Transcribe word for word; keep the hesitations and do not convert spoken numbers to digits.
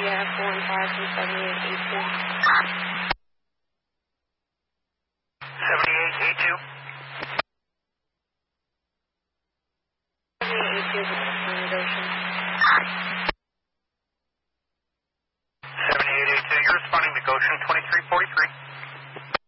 yeah, four and five from seventy-eight eight two. seventy-eight eight two. seventy-eight eight two is the Goshen. seventy-eight eight two, you're responding to Goshen twenty-three.